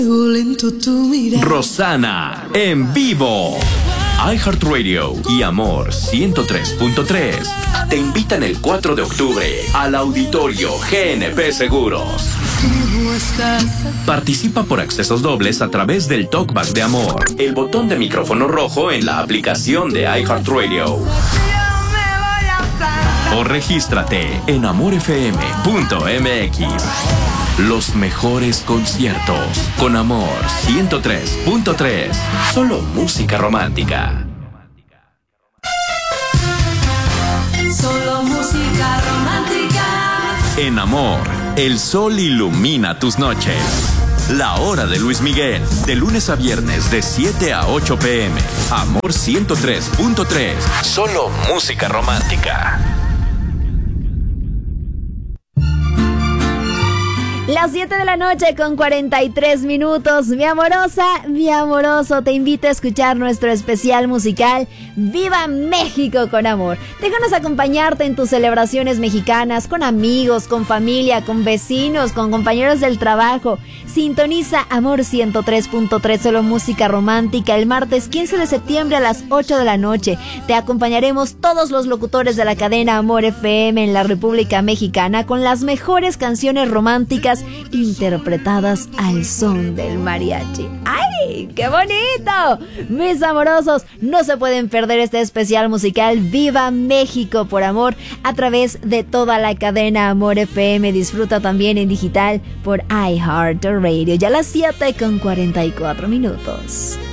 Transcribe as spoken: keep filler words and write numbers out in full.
Rosana en vivo. iHeartRadio y Amor ciento tres punto tres te invitan el cuatro de octubre al Auditorio G N P Seguros. Participa por accesos dobles a través del Talkback de Amor, el botón de micrófono rojo en la aplicación de iHeartRadio. O regístrate en amor f m punto m x. Los mejores conciertos con Amor ciento tres punto tres. Solo música romántica. Solo música romántica. En Amor, el sol ilumina tus noches. La hora de Luis Miguel, de lunes a viernes de siete a ocho p m Amor ciento tres punto tres. Solo música romántica. Las siete de la noche con cuarenta y tres minutos. Mi amorosa, mi amoroso, te invito a escuchar nuestro especial musical Viva México con Amor. Déjanos acompañarte en tus celebraciones mexicanas, con amigos, con familia, con vecinos, con compañeros del trabajo. Sintoniza Amor ciento tres punto tres, solo música romántica, el martes quince de septiembre a las ocho de la noche. Te acompañaremos todos los locutores de la cadena Amor F M en la República Mexicana con las mejores canciones románticas interpretadas al son del mariachi. ¡Ay, qué bonito! Mis amorosos, no se pueden perder este especial musical Viva México por Amor a través de toda la cadena Amor F M. Disfruta también en digital por iHeartRadio. Ya a las siete con cuarenta y cuatro minutos.